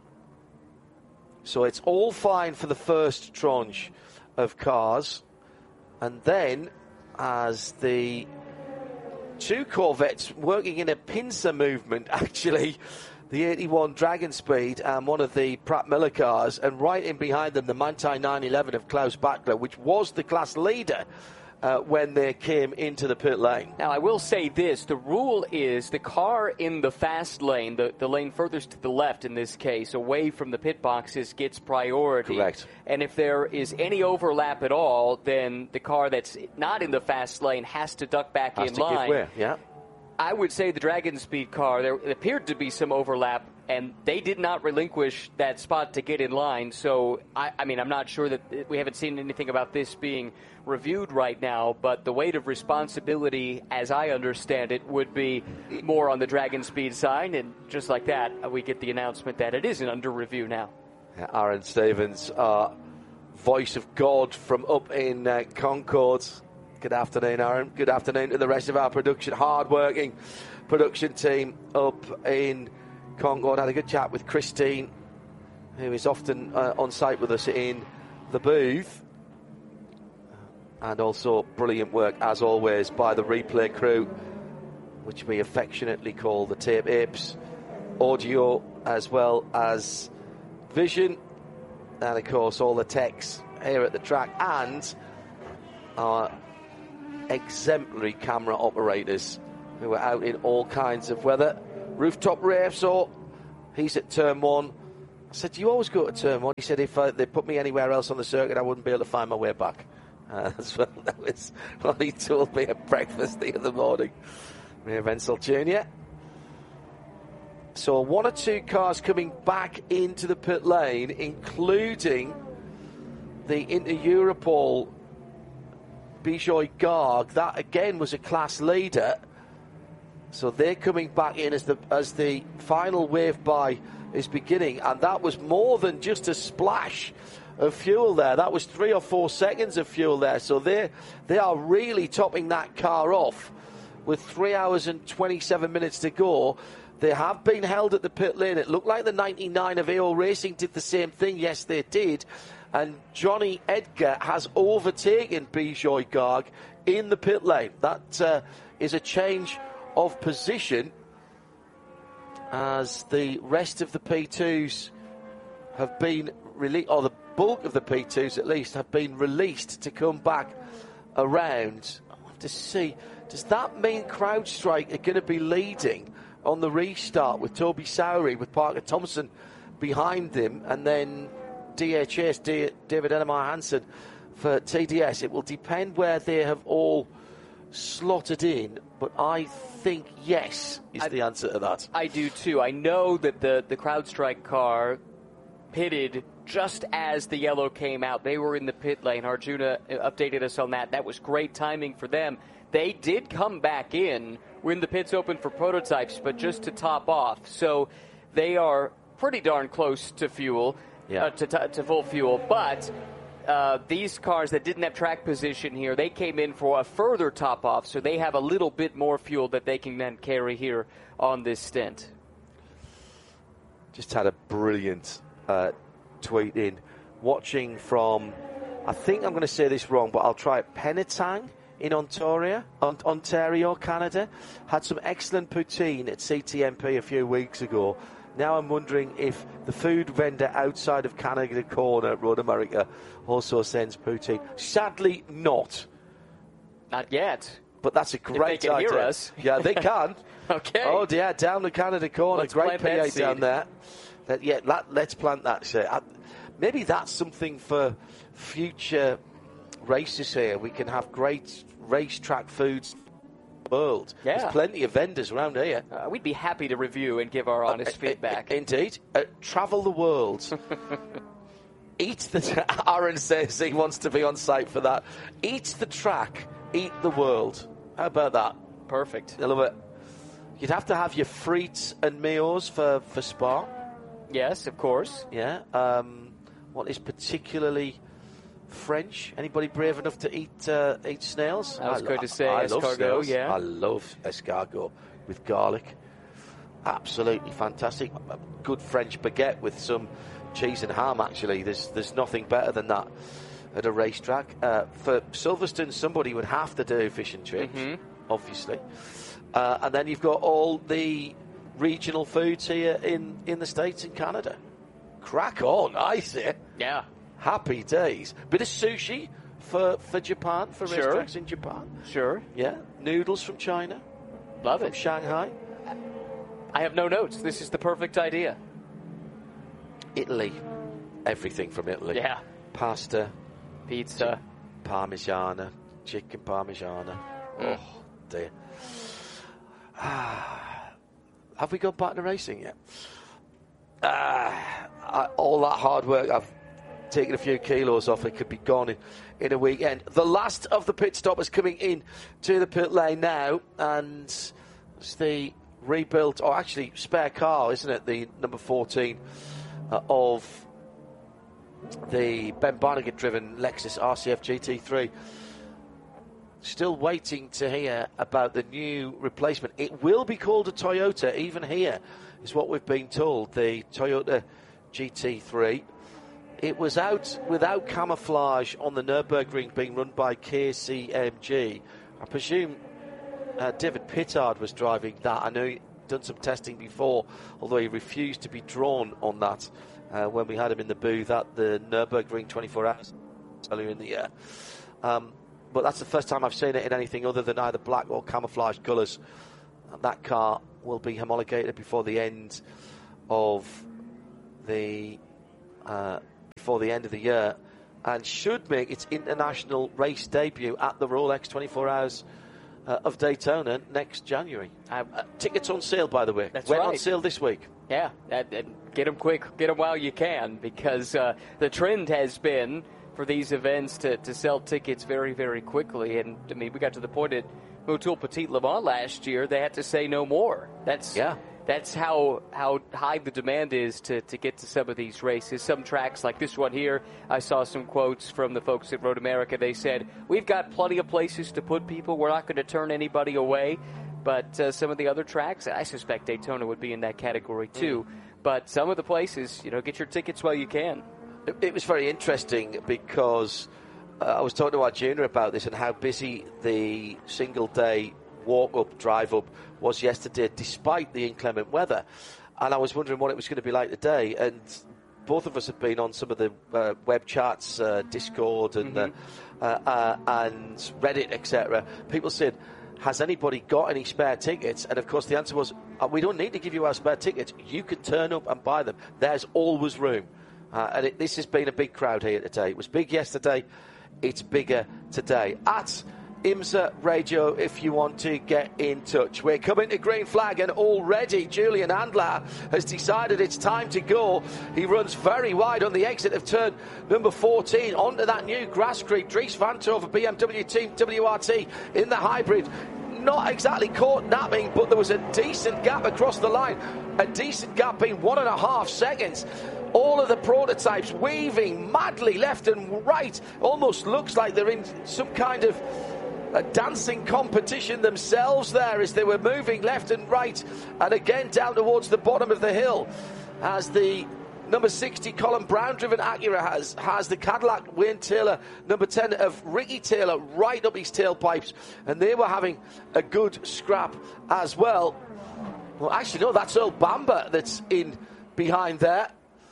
A: So it's all fine for the first tranche of cars. And then, as the two Corvettes working in a pincer movement, actually, the eighty-one Dragon Speed and one of the Pratt Miller cars, and right in behind them, the Manthey nine eleven of Klaus Bachler, which was the class leader Uh, when they came into the pit lane.
C: Now, I will say this. The rule is the car in the fast lane, the, the lane furthest to the left in this case, away from the pit boxes, gets priority.
A: Correct.
C: And if there is any overlap at all, then the car that's not in the fast lane has to duck back
A: has
C: in
A: to
C: line.
A: Give way. Yeah.
C: I would say the Dragon Speed car, there appeared to be some overlap, and they did not relinquish that spot to get in line. So, I, I mean, I'm not sure that we haven't seen anything about this being reviewed right now, but the weight of responsibility, as I understand it, would be more on the Dragon Speed side, and just like that, we get the announcement that it isn't under review now.
A: Yeah, Aaron Stevens, uh, voice of God from up in uh, Concord. Good afternoon, Aaron. Good afternoon to the rest of our production, hard-working production team up in Concord. Had a good chat with Christine, who is often uh, on site with us in the booth. And also brilliant work, as always, by the replay crew, which we affectionately call the Tape Apes. audio as well as vision, and of course all the techs here at the track, and our exemplary camera operators who are out in all kinds of weather. Rooftop Ray, so he's at turn one. I said, do you always go to turn one? He said, if uh, they put me anywhere else on the circuit, I wouldn't be able to find my way back. Uh, that's what, that was what he told me at breakfast the other morning. Ray Wenzel Junior So one or two cars coming back into the pit lane, including the Inter-Europol Bijoy Garg. That again was a class leader. So they're coming back in as the as the final wave by is beginning, and that was more than just a splash of fuel there. That was three or four seconds of fuel there. So they they are really topping that car off with three hours and twenty-seven minutes to go. They have been held at the pit lane. It looked like the ninety-nine of A O Racing did the same thing. Yes, they did. And Johnny Edgar has overtaken Bijoy Garg in the pit lane. That uh, is a change of position as the rest of the P twos have been released, or the bulk of the P twos at least, have been released to come back around. I want to see, does that mean CrowdStrike are going to be leading on the restart with Toby Sowery, with Parker Thompson behind him, and then D H S, D- David Enemeyer Hansen for T D S? It will depend where they have all slotted in, but I think yes is I, the answer to that.
C: I do too. I know that the, the CrowdStrike car pitted just as the yellow came out. They were in the pit lane. Arjuna updated us on that. That was great timing for them. They did come back in when the pits opened for prototypes, but just to top off. So they are pretty darn close to fuel, yeah. uh, to, to full fuel, but Uh, these cars that didn't have track position here, they came in for a further top off, so they have a little bit more fuel that they can then carry here on this stint.
A: Just had a brilliant uh, tweet in. Watching from, I think I'm going to say this wrong, but I'll try it. Penetang in Ontario, Ontario, Canada. Had some excellent poutine at C T M P a few weeks ago. Now I'm wondering if the food vendor outside of Canada Corner at Road America also sends poutine. Sadly, not.
C: Not yet.
A: But that's a great
C: if they can
A: idea.
C: Hear us.
A: Yeah, they can.
C: Okay.
A: Oh, yeah, down the Canada Corner.
C: Let's
A: great P A
C: down
A: seed. there. That, yeah, that, let's plant that shit. I, maybe that's something for future races here. We can have great racetrack foods. World.
C: Yeah.
A: There's plenty of vendors around here.
C: Uh, we'd be happy to review and give our honest uh, feedback.
A: Uh, indeed. Uh, travel the world. Eat the... Aaron says he wants to be on site for that. Eat the track. Eat the world. How about that?
C: Perfect.
A: I love it. You'd have to have your frites and meals for, for Spa.
C: Yes, of course.
A: Yeah. Um, what is particularly French? Anybody brave enough to eat uh, eat snails?
C: I was
A: I,
C: going to say
A: I
C: escargot,
A: love snails.
C: yeah.
A: I love escargot with garlic. Absolutely fantastic. A good French baguette with some cheese and ham, actually. There's there's nothing better than that at a racetrack. Uh, for Silverstone, somebody would have to do fish and chips, mm-hmm. obviously. Uh, and then you've got all the regional foods here in, in the States and Canada. Crack on, I say.
C: Yeah.
A: Happy days. Bit of sushi for, for Japan, for
C: sure.
A: racetracks in Japan.
C: Sure.
A: Yeah. Noodles from China.
C: Love
A: from
C: it.
A: Shanghai.
C: I have no notes. This is the perfect idea.
A: Italy. Everything from Italy.
C: Yeah.
A: Pasta.
C: Pizza.
A: Parmigiana. Chicken parmigiana. Mm. Oh, dear. Have we gone back to racing yet? Uh, I, all that hard work, I've taken a few kilos off. It could be gone in, in a weekend. The last of the pit stoppers coming in to the pit lane now, and it's the rebuilt, or actually spare car, isn't it? The number fourteen uh, of the Ben Barnegat-driven Lexus R C F G T three. Still waiting to hear about the new replacement. It will be called a Toyota, even here, is what we've been told. The Toyota G T three. It was out without camouflage on the Nürburgring, being run by K C M G. I presume uh, David Pittard was driving that. I know done some testing before, although he refused to be drawn on that uh, when we had him in the booth at the Nürburgring twenty-four hours earlier in the year. Um, but that's the first time I've seen it in anything other than either black or camouflage colours. And that car will be homologated before the end of the uh, before the end of the year, and should make its international race debut at the Rolex twenty-four hours uh, of Daytona next January. Uh, uh, tickets on sale, by the way.
C: That's
A: Went
C: right.
A: on sale this week.
C: Yeah, and, and get them quick, get them while you can, because uh, the trend has been for these events to, to sell tickets very, very quickly. And I mean, we got to the point at Motul Petit Le Mans last year, they had to say no more. That's
A: yeah.
C: That's how how high the demand is to, to get to some of these races. Some tracks like this one here, I saw some quotes from the folks at Road America. They said, we've got plenty of places to put people. We're not going to turn anybody away. But uh, some of the other tracks, I suspect Daytona would be in that category too. Mm. But some of the places, you know, get your tickets while you can.
A: It, it was very interesting because uh, I was talking to our junior about this and how busy the single day walk up, drive up was yesterday despite the inclement weather, and I was wondering what it was going to be like today. And both of us have been on some of the uh, web chats, uh, Discord and mm-hmm. uh, uh, and Reddit, et cetera. People said, has anybody got any spare tickets? And of course the answer was, uh, we don't need to give you our spare tickets, you can turn up and buy them, there's always room. Uh, and it, this has been a big crowd here today. It was big yesterday, it's bigger today. At IMSA Radio, if you want to get in touch. We're coming to green flag, and already Julian Andlauer has decided it's time to go. He runs very wide on the exit of turn number fourteen onto that new grass creek. Dries Vanthoven, B M W team W R T in the hybrid. Not exactly caught napping, but there was a decent gap across the line. A decent gap being one and a half seconds. All of the prototypes weaving madly left and right. Almost looks like they're in some kind of a dancing competition themselves there as they were moving left and right, and again down towards the bottom of the hill as the number sixty Colin Brown driven Acura has has the Cadillac Wayne Taylor number ten of Ricky Taylor right up his tailpipes, and they were having a good scrap as well. Well, actually no, that's Earl Bamber that's in behind there.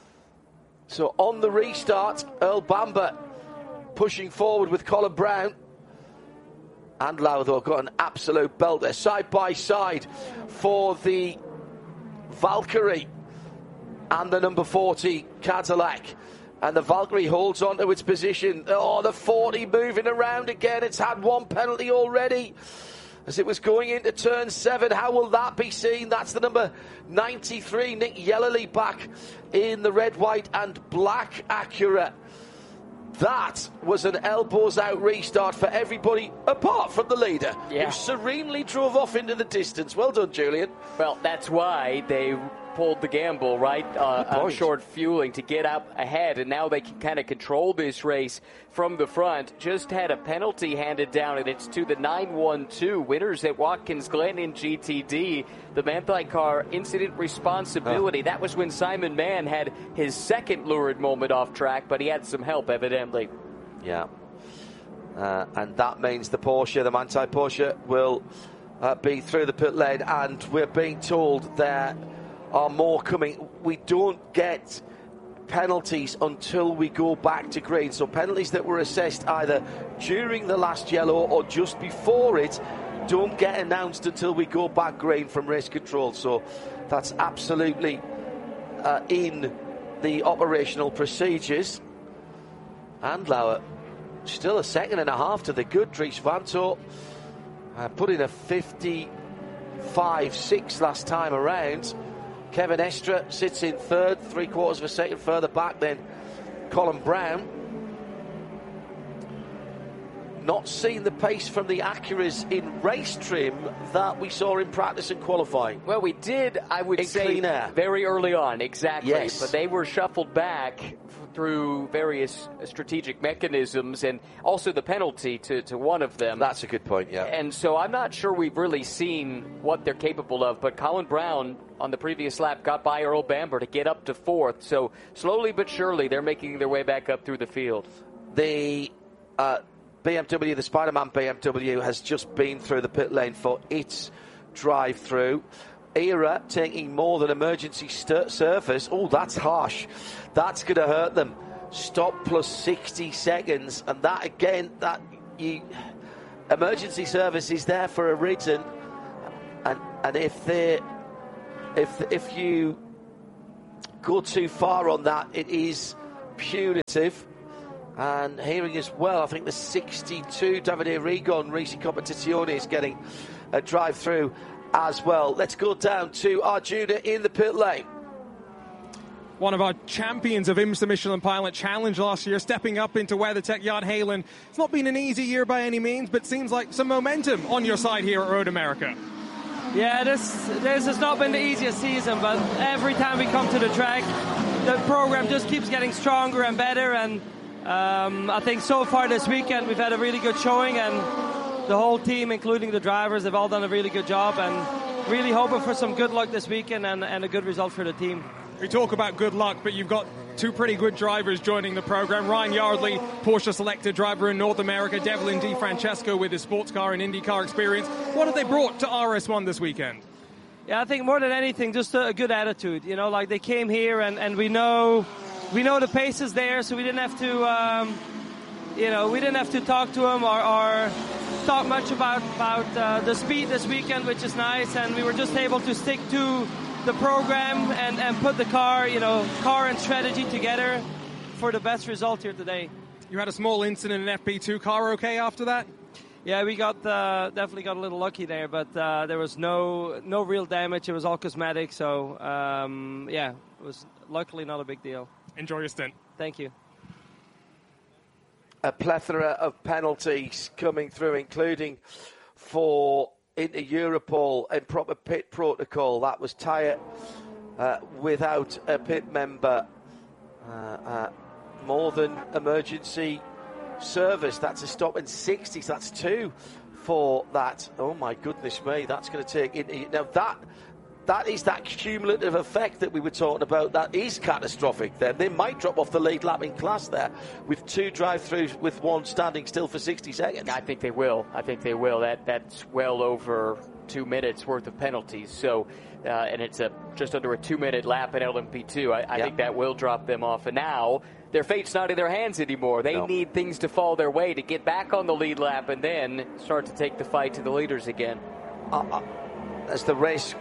A: So on the restart, Earl Bamber pushing forward with Colin Brown. Andlauer, though, got an absolute belter. Side by side for the Valkyrie and the number forty Cadillac. And the Valkyrie holds on to its position. Oh, the forty moving around again. It's had one penalty already as it was going into turn seven. How will that be seen? That's the number ninety-three, Nick Yellerly, back in the red, white and black Acura. That was an elbows out restart for everybody apart from the leader,
C: yeah.
A: who serenely drove off into the distance. Well done, Julian.
C: Well, that's why they pulled the gamble, right, uh, on short fueling to get up ahead, and now they can kind of control this race from the front. Just had a penalty handed down, and it's to the nine one two winners at Watkins Glen in G T D. The Manthey car incident responsibility. Oh. That was when Simon Mann had his second lurid moment off track, but he had some help, evidently.
A: Yeah. Uh, and that means the Porsche, the Manthey Porsche, will uh, be through the pit lane, and we're being told there are more coming. We don't get penalties until we go back to green. So penalties that were assessed either during the last yellow or just before it don't get announced until we go back green from race control. So that's absolutely uh, in the operational procedures. Andlauer still a second and a half to the good. Dries Vanthoven uh, put in a fifty-five six last time around. Kevin Estre sits in third, three quarters of a second further back than Colin Brown. Not seen the pace from the Acuras in race trim that we saw in practice and qualifying.
C: Well, we did, I would
A: in
C: say,
A: clean air.
C: Very early on, exactly.
A: Yes.
C: But they were shuffled back through various strategic mechanisms, and also the penalty to, to one of them.
A: That's a good point, yeah.
C: And so I'm not sure we've really seen what they're capable of, but Colin Brown on the previous lap got by Earl Bamber to get up to fourth. So slowly but surely they're making their way back up through the field.
A: The uh, B M W, the Spider-Man B M W, has just been through the pit lane for its drive-through. era taking more than emergency st- surface. Oh, that's harsh. That's going to hurt them. Stop plus sixty seconds, and that again, that you emergency service is there for a reason, and and if they if if you go too far on that, it is punitive. And hearing as well, I think the sixty-two Davide Rigon Risi Competizione is getting a drive through as well. Let's go down to Arjuna in the pit lane.
B: One of our champions of IMSA Michelin Pilot Challenge last year, stepping up into WeatherTech, Jan Halen. It's not been an easy year by any means, but seems like some momentum on your side here at Road America.
G: Yeah, this this has not been the easiest season, but every time we come to the track, the program just keeps getting stronger and better. And um, I think so far this weekend we've had a really good showing, and the whole team, including the drivers, have all done a really good job. And really hoping for some good luck this weekend and, and a good result for the team.
B: We talk about good luck, but you've got two pretty good drivers joining the program. Ryan Yardley, Porsche selected driver in North America. Devlin DiFrancesco with his sports car and IndyCar experience. What have they brought to R S one this weekend?
G: Yeah, I think more than anything, just a, a good attitude. You know, like they came here and, and we know we know the pace is there, so we didn't have to, um, you know, we didn't have to talk to them or, or talk much about about uh, the speed this weekend, which is nice. And we were just able to stick to the program and, and put the car, you know, car and strategy together for the best result here today.
B: You had a small incident in F P two car, okay, after that?
G: Yeah, we got uh, definitely got a little lucky there, but uh, there was no no real damage. It was all cosmetic, so um, yeah, it was luckily not a big deal.
B: Enjoy your stint.
G: Thank you.
A: A plethora of penalties coming through, including for into Europol improper pit protocol. That was tyre uh, without a pit member. Uh, uh, more than emergency service. That's a stop in sixties. That's two for that. Oh my goodness me, that's going to take into now that that is that cumulative effect that we were talking about. That is catastrophic. Then they might drop off the lead lap in class there with two drive-throughs with one standing still for sixty seconds.
C: I think they will. I think they will. That that's well over two minutes worth of penalties. So, uh, and it's a just under a two-minute lap in L M P two. I, I
A: yep.
C: think that will drop them off. And now their fate's not in their hands anymore. They
A: no.
C: need things to fall their way to get back on the lead lap and then start to take the fight to the leaders again.
A: Uh, uh, as the race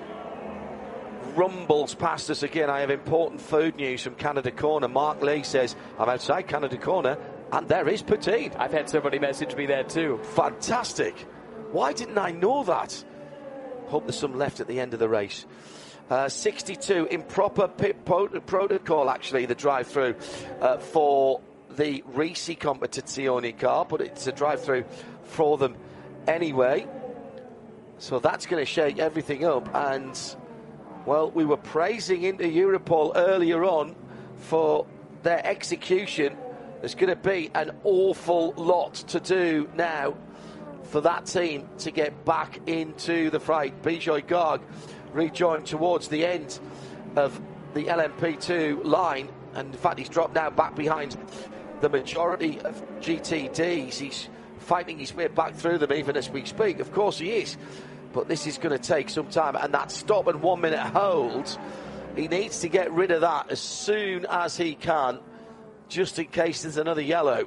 A: rumbles past us again, I have important food news from Canada Corner. Mark Lee says, I'm outside Canada Corner, and there is poutine.
C: I've had somebody message me that too.
A: Fantastic. Why didn't I know that? Hope there's some left at the end of the race. Uh, sixty-two, improper pit protocol, actually, the drive-through uh, for the Risi Competizione car, but it's a drive-through for them anyway. So that's going to shake everything up. And, well, we were praising into Europol earlier on for their execution. There's going to be an awful lot to do now for that team to get back into the fight. Bijoy Garg rejoined towards the end of the L M P two line, and in fact he's dropped now back behind the majority of G T Ds. He's fighting his way back through them even as we speak. Of course he is, but this is going to take some time, and that stop and one minute hold, he needs to get rid of that as soon as he can, just in case there's another yellow.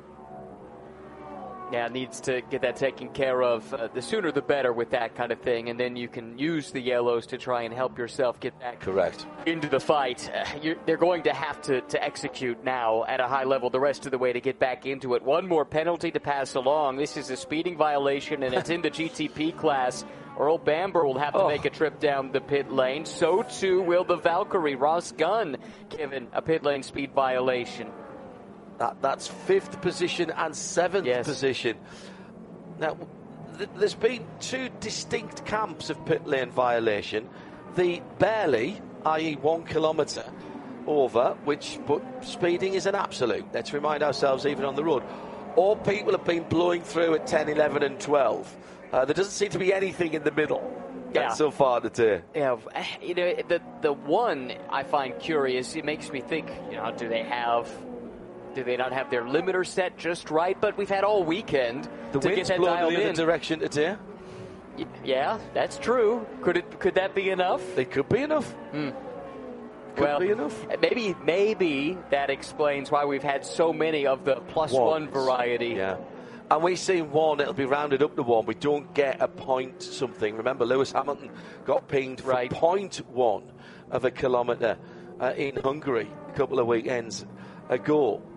C: Yeah, needs to get that taken care of. Uh, the sooner the better with that kind of thing, and then you can use the yellows to try and help yourself get back
A: correct
C: into the fight. Uh, you're, they're going to have to, to execute now at a high level the rest of the way to get back into it. One more penalty to pass along. This is a speeding violation, and it's in the G T P class. Earl Bamber will have to
A: oh.
C: make a trip down the pit lane. So too will the Valkyrie. Ross Gunn given a pit lane speed violation.
A: That, that's fifth position and seventh
C: yes.
A: position. Now, th- there's been two distinct camps of pit lane violation. The barely, that is one kilometre over, which but speeding is an absolute. Let's remind ourselves, even on the road. Or people have been blowing through at ten, eleven and twelve. Uh, there doesn't seem to be anything in the middle.
C: Yeah.
A: So far today.
C: Yeah, you know, the the one I find curious, it makes me think, you know, do they have... Do they not have their limiter set just right? But we've had all weekend
A: the
C: to
A: wind's
C: get that
A: blowing
C: dialed
A: the other
C: in.
A: direction today.
C: Y- yeah, that's true. Could it? Could that be enough?
A: It could be enough.
C: Hmm.
A: Could
C: well,
A: be enough.
C: Maybe, maybe that explains why we've had so many of the plus
A: Ones.
C: one variety.
A: Yeah. And we see one, it'll be rounded up to one. We don't get a point something. Remember, Lewis Hamilton got pinged for
C: Right.
A: point one of a kilometre uh, in Hungary a couple of weekends ago.